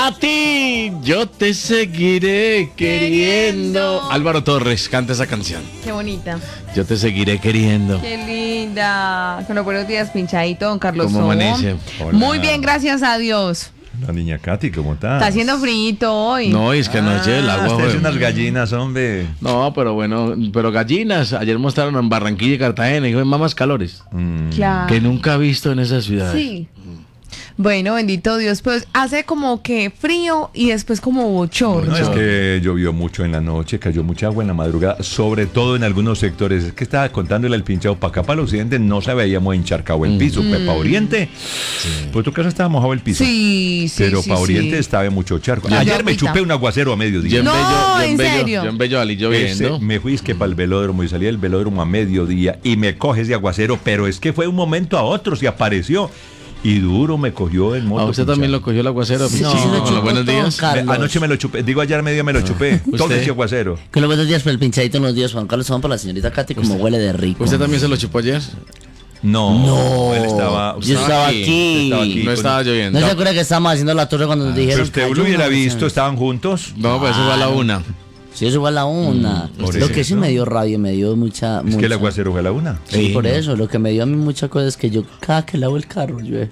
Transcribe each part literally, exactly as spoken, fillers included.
Katy, yo te seguiré queriendo. Queriendo. Álvaro Torres canta esa canción. Qué bonita. Yo te seguiré queriendo. Qué linda. Con los buenos días, pinchadito, don Carlos. ¿Cómo Sobo. amanece? Hola. Muy bien, gracias a Dios. La niña Katy, ¿cómo estás? Está haciendo frío hoy. No, es que anoche el agua Usted fue- hace unas gallinas, hombre. No, pero bueno, pero gallinas. Ayer mostraron en Barranquilla y Cartagena y fue más calores. Mm. Claro. Que nunca he visto en esas ciudades. Sí. Bueno, bendito Dios, pues hace como que frío y después como bochorno. No, es que llovió mucho en la noche, cayó mucha agua en la madrugada, sobre todo en algunos sectores. Es que estaba contándole al pinchado, para acá, para el occidente, no se veíamos encharcado el piso. Pero para oriente, por tu casa estaba mojado el piso. Sí, sí, Pero sí, para oriente sí. estaba mucho charco. Yo Ayer me agüita. chupé un aguacero a mediodía. Yo en No, Bello, yo ¿en Bello- serio? Yo en Bello Ali Ese, lloviendo. me fui es que para el velódromo y salí del velódromo a mediodía y me coge ese aguacero, pero es que fue un momento a otro, se apareció y duro me cogió en moto. ¿A usted también lo pinchado. cogió el aguacero? Sí, Pichín, sí, lo con chupó los buenos todo, días. Carlos. Me- anoche me lo chupé, digo ayer medio me lo chupé, todo ¿Usted? ese aguacero. Que los buenos días por el pinchadito, unos días Juan Carlos, son por la señorita Katy, como huele de rico. ¿Usted también se lo chupó ayer? No, No, él estaba. yo estaba aquí. aquí. Estaba aquí. No con- estaba lloviendo. ¿No se acuerda que estábamos haciendo la torre cuando nos Pero dijeron usted cayó lo hubiera una visto, versión? estaban juntos. No, pues eso fue a la una. Sí, eso fue a la una. por Lo que eso. sí me dio rabia, me dio mucha... Es que mucha- el aguacero fue a la una. Sí, Sí, por no. eso. Lo que me dio a mí mucha cosa es que yo cada que lavo el carro, llueve.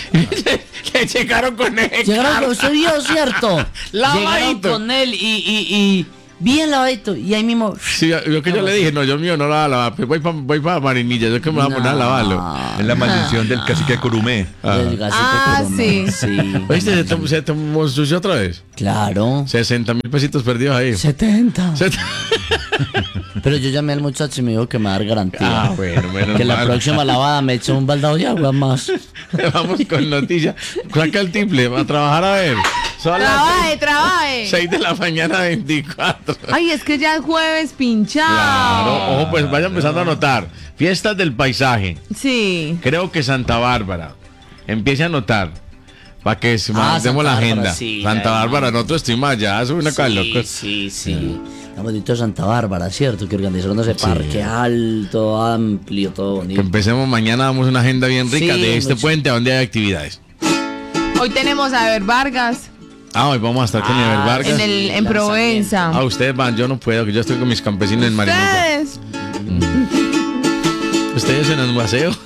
Le llegaron con él. Llegaron con usted vio, ¿cierto? Llegaron Lavadito. con él y, y, y bien lavadito. Y ahí mismo... Sí, yo que yo le dije, no, yo mío no la lavo, voy para voy pa Marinilla, yo que me voy a poner a lavarlo. Es la maldición del cacique Curumé. Del gasito Ah, que sí. tomé. Sí. ¿Oíste? Se tomó, se tomó sucio otra vez. Claro. sesenta mil pesitos perdidos ahí. setenta. Se- Pero yo llamé al muchacho y me dijo que me va a dar garantía. Ah, bueno, menos que la mal. próxima lavada me eche un baldado de agua más. Vamos con noticias. Saca el tiple, va a trabajar a ver. Son las Trabaje, trabaje. seis de la mañana veinticuatro. Ay, es que ya es jueves pinchado. Claro, ojo, pues vaya empezando a notar. Fiestas del paisaje. Sí. Creo que Santa Bárbara. Empiece a anotar. Para que se Ah, mandemos Santa la Bárbara, agenda. sí, Santa ya, Bárbara, ya. nosotros estuvimos allá, eso es una cosa de Sí, locos. sí, sí. Estamos dicho Santa Bárbara, ¿cierto? Que organizaron ese parque alto, amplio, todo Que bonito. empecemos mañana, damos una agenda bien rica Sí, de este mucho. puente a donde hay actividades. Hoy tenemos a Ever Vargas Ah, hoy vamos a estar con Ah, Ever Vargas. en, el, en lanzamiento. Provenza. Ah, ustedes van, yo no puedo, que yo estoy con mis campesinos en Marinilla. Ustedes. Ustedes en el paseo.